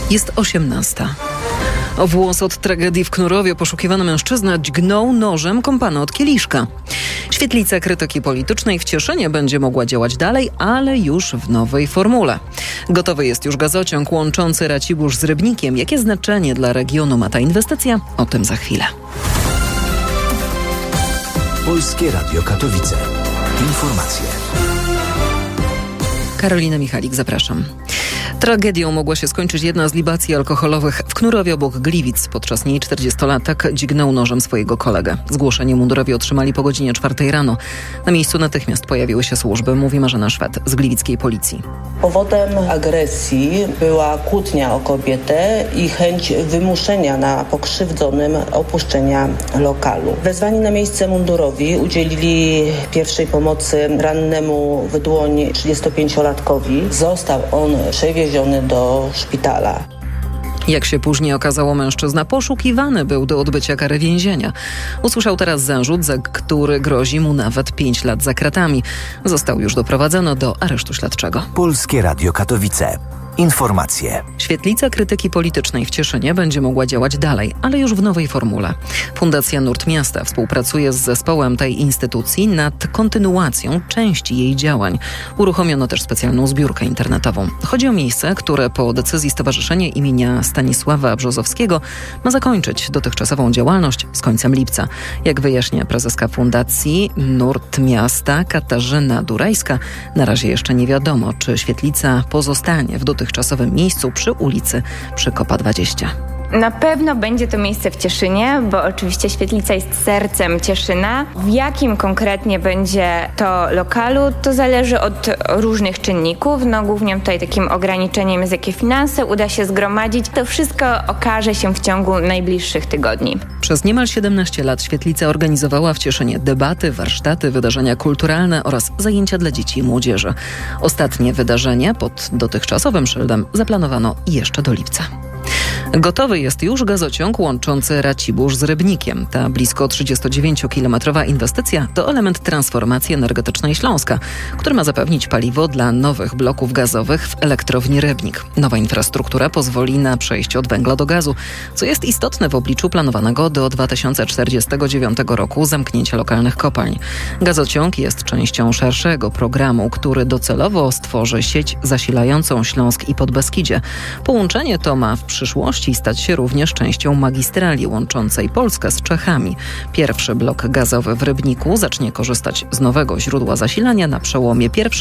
Jest 18. O włos od tragedii w Knurowie poszukiwany mężczyzna dźgnął nożem kąpany od kieliszka. Świetlica krytyki politycznej w Cieszynie będzie mogła działać dalej, ale już w nowej formule. Gotowy jest już gazociąg łączący Racibórz z Rybnikiem. Jakie znaczenie dla regionu ma ta inwestycja? O tym za chwilę. Polskie Radio Katowice. Informacje. Karolina Michalik, zapraszam. Tragedią mogła się skończyć jedna z libacji alkoholowych w Knurowie obok Gliwic. Podczas niej 40-latek dźgnął nożem swojego kolegę. Zgłoszenie mundurowi otrzymali po godzinie 4 rano. Na miejscu natychmiast pojawiły się służby, mówi Marzena Szwed z gliwickiej policji. Powodem agresji była kłótnia o kobietę i chęć wymuszenia na pokrzywdzonym opuszczenia lokalu. Wezwani na miejsce mundurowi udzielili pierwszej pomocy rannemu w dłoń 35-latkowi. Został on przewieziony do szpitala. Jak się później okazało, mężczyzna poszukiwany był do odbycia kary więzienia. Usłyszał teraz zarzut, za który grozi mu nawet 5 lat za kratami. Został już doprowadzony do aresztu śledczego. Polskie Radio Katowice. Informacje. Świetlica krytyki politycznej w Cieszynie będzie mogła działać dalej, ale już w nowej formule. Fundacja Nurt Miasta współpracuje z zespołem tej instytucji nad kontynuacją części jej działań. Uruchomiono też specjalną zbiórkę internetową. Chodzi o miejsce, które po decyzji Stowarzyszenia imienia Stanisława Brzozowskiego ma zakończyć dotychczasową działalność z końcem lipca. Jak wyjaśnia prezeska Fundacji Nurt Miasta Katarzyna Durajska, na razie jeszcze nie wiadomo, czy świetlica pozostanie w dotychczasowym miejscu przy ulicy Przykopa 20. Na pewno będzie to miejsce w Cieszynie, bo oczywiście świetlica jest sercem Cieszyna. W jakim konkretnie będzie to lokalu, to zależy od różnych czynników. Głównie tutaj takim ograniczeniem jest, jakie finanse uda się zgromadzić. To wszystko okaże się w ciągu najbliższych tygodni. Przez niemal 17 lat świetlica organizowała w Cieszynie debaty, warsztaty, wydarzenia kulturalne oraz zajęcia dla dzieci i młodzieży. Ostatnie wydarzenie pod dotychczasowym szyldem zaplanowano jeszcze do lipca. Gotowy jest już gazociąg łączący Racibórz z Rybnikiem. Ta blisko 39-kilometrowa inwestycja to element transformacji energetycznej Śląska, który ma zapewnić paliwo dla nowych bloków gazowych w elektrowni Rybnik. Nowa infrastruktura pozwoli na przejście od węgla do gazu, co jest istotne w obliczu planowanego do 2049 roku zamknięcia lokalnych kopalń. Gazociąg jest częścią szerszego programu, który docelowo stworzy sieć zasilającą Śląsk i Podbeskidzie. Połączenie to ma w przyszłości stać się również częścią magistrali łączącej Polskę z Czechami. Pierwszy blok gazowy w Rybniku zacznie korzystać z nowego źródła zasilania na przełomie